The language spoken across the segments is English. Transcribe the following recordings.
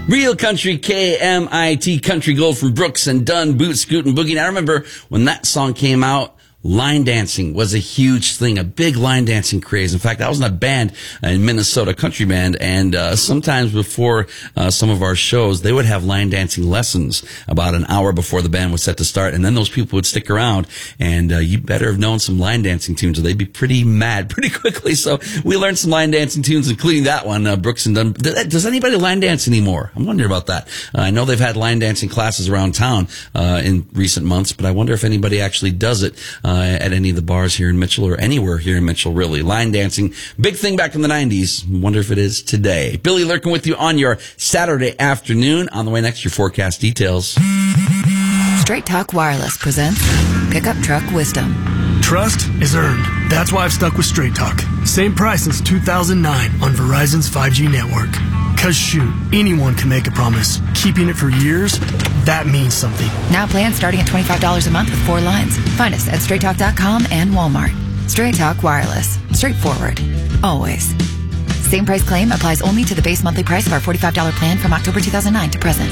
Real Country, KMIT, Country Gold from Brooks and Dunn, Boot, Scoot, and Boogie. And I remember when that song came out, line dancing was a huge thing, a big line dancing craze. In fact, I was in a band in Minnesota, country band, and sometimes before some of our shows, they would have line dancing lessons about an hour before the band was set to start, and then those people would stick around, and you better have known some line dancing tunes, or they'd be pretty mad pretty quickly. So we learned some line dancing tunes, including that one, Brooks and Dunn. Does anybody line dance anymore? I'm wondering about that. I know they've had line dancing classes around town in recent months, but I wonder if anybody actually does it at any of the bars here in Mitchell or anywhere here in Mitchell, really. Line dancing, big thing back in the 90s. Wonder if it is today. Billy Lurkin with you on your Saturday afternoon. On the way next, your forecast details. Straight Talk Wireless presents Pickup Truck Wisdom. Trust is earned. That's why I've stuck with Straight Talk. Same price since 2009 on Verizon's 5G network. Cause shoot, anyone can make a promise. Keeping it for years, that means something. Now plans starting at $25 a month with 4 lines. Find us at straighttalk.com and Walmart. Straight Talk Wireless. Straightforward. Always. Same price claim applies only to the base monthly price of our $45 plan from October 2009 to present.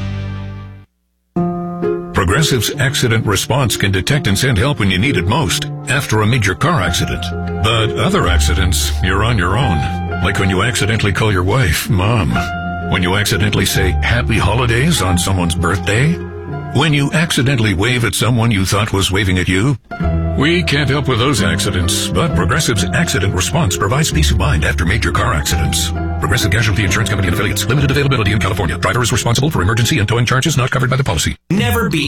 Progressive's accident response can detect and send help when you need it most, after a major car accident. But other accidents, you're on your own. Like when you accidentally call your wife Mom. When you accidentally say Happy Holidays on someone's birthday. When you accidentally wave at someone you thought was waving at you. We can't help with those accidents, but Progressive's accident response provides peace of mind after major car accidents. Progressive Casualty Insurance Company and affiliates. Limited availability in California. Driver is responsible for emergency and towing charges not covered by the policy. Never be